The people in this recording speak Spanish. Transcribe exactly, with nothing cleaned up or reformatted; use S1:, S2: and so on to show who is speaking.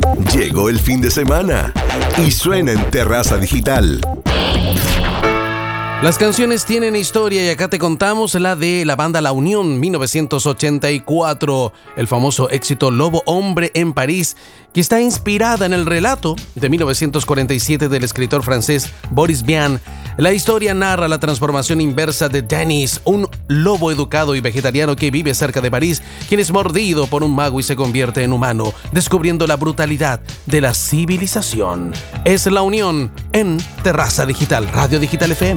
S1: Llegó el fin de semana y suena en Terraza Digital.
S2: Las canciones tienen historia y acá te contamos la de la banda La Unión, mil novecientos ochenta y cuatro, el famoso éxito Lobo Hombre en París, que está inspirada en el relato de mil novecientos cuarenta y siete del escritor francés Boris Vian. La historia narra la transformación inversa de Denis, un lobo educado y vegetariano que vive cerca de París, quien es mordido por un mago y se convierte en humano, descubriendo la brutalidad de la civilización. Es La Unión en Terraza Digital, Radio Digital F M.